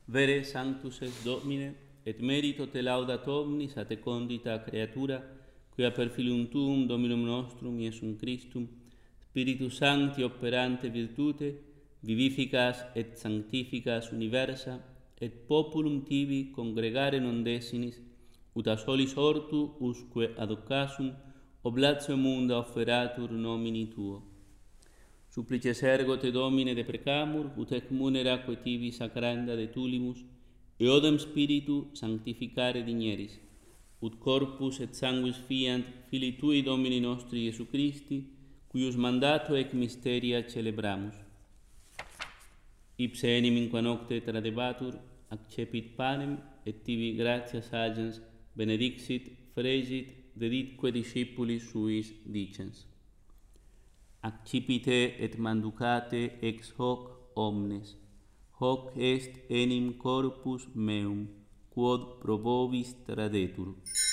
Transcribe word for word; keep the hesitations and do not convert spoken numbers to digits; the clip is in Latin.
Vere sanctus es Domine, et merito te laudat omnis a te condita creatura, quia per filium tuum Dominum nostrum Iesum Christum, Spiritus Sancti operante virtute, vivificas et sanctificas universa, et populum tibi congregare non desinis, ut a solis ortu usque ad occasum oblatio munda offeratur nomini tuo. Supplices ergo te Domine deprecamur, ut ec muneraque tibi sacranda de tulimus, eodem spiritu sanctificare digneris, ut corpus et sanguis fiant Filii Tui Domini nostri Iesu Christi, cuius mandato ec mysteria celebramus. Ipse enim in qua nocte tradebatur, accepit panem, et tibi gratias agens benedixit, fregit, deditque discipulis suis dicens. Accipite et manducate ex hoc omnes, hoc est enim corpus meum, quod pro vobis tradetur.